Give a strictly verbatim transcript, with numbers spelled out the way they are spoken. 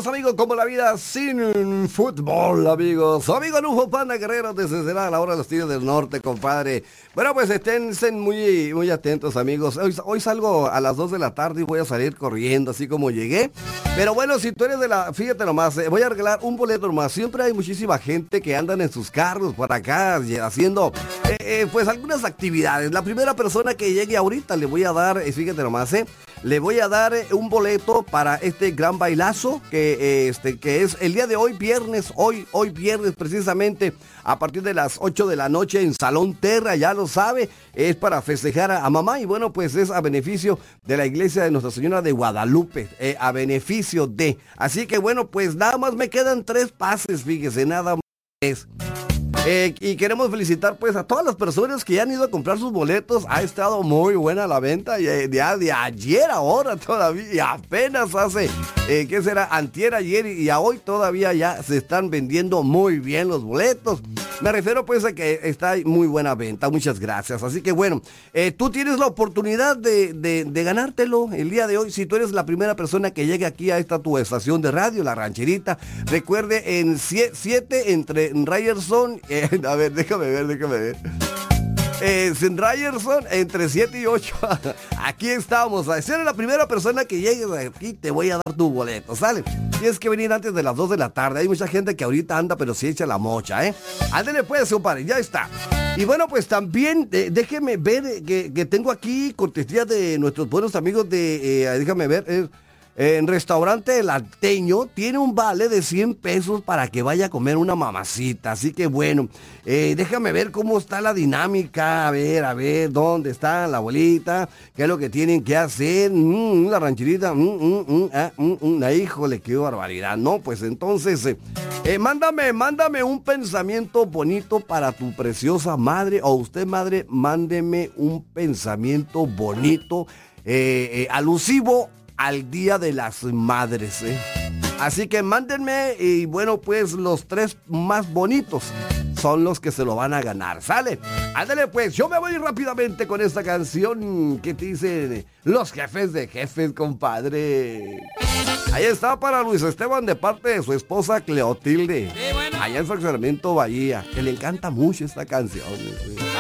más, amigos, como la vida sin fútbol, amigos. Su amigo Nufo Panda Guerrero desde será a la hora de los tiros del norte, compadre. Bueno, pues estén, estén muy, muy atentos, amigos. Hoy, hoy salgo a las dos de la tarde y voy a salir corriendo, así como llegué. Pero bueno, si tú eres de la... Fíjate nomás, eh, voy a regalar un boleto nomás. Siempre hay muchísima gente que andan en sus carros por acá, haciendo, eh, eh, pues, algunas actividades. La primera persona que llegue ahorita le voy a dar, eh, fíjate nomás, eh, le voy a dar eh, un boleto para este gran bailazo que, eh, este, que es el día de hoy, viernes, hoy, hoy viernes precisamente, a partir de las ocho de la noche en Salón Terra, ya lo sabe, es para festejar a, a mamá y bueno, pues es a beneficio de la iglesia de Nuestra Señora de Guadalupe, eh, a beneficio de, así que bueno, pues nada más me quedan tres pases, fíjese, nada más. Eh, y queremos felicitar pues a todas las personas que ya han ido a comprar sus boletos. Ha estado muy buena la venta y eh, de, de ayer ahora todavía y apenas hace, eh, ¿qué será? Antier, ayer y a hoy todavía ya se están vendiendo muy bien los boletos. Me refiero pues a que está muy buena venta, muchas gracias. Así que bueno, eh, tú tienes la oportunidad de, de, de ganártelo el día de hoy. Si tú eres la primera persona que llegue aquí a esta tu estación de radio, La Rancherita, recuerde en siete entre Ryerson, eh, a ver, déjame ver, déjame ver. Eh, en Ryerson, entre siete y ocho. Aquí estamos. Si eres la primera persona que llegue aquí, te voy a dar tu boleto, ¿sale? Tienes que venir antes de las dos de la tarde. Hay mucha gente que ahorita anda, pero sí echa la mocha, ¿eh? Ándale pues, compadre, ya está. Y bueno, pues también, eh, déjeme ver eh, que, que tengo aquí cortesía de nuestros buenos amigos de, eh, déjame ver, eh, en Restaurante El Alteño tiene un vale de cien pesos para que vaya a comer una mamacita. Así que bueno, eh, déjame ver cómo está la dinámica. A ver, a ver, dónde está la abuelita, qué es lo que tienen que hacer. Mm, la rancherita, mm, mm, mm, ah, mm, mm, ah, híjole, qué barbaridad. No, pues entonces, eh, eh, mándame, mándame un pensamiento bonito para tu preciosa madre. O usted, madre, mándeme un pensamiento bonito, eh, eh, alusivo al Día de las Madres, ¿eh? Así que mándenme y bueno, pues los tres más bonitos son los que se lo van a ganar, ¿sale? Ándale pues, yo me voy rápidamente con esta canción que te dicen los jefes de jefes, compadre. Ahí está para Luis Esteban de parte de su esposa Cleotilde. Sí, bueno. Allá en Fraccionamiento Bahía, que le encanta mucho esta canción. ¿Sí?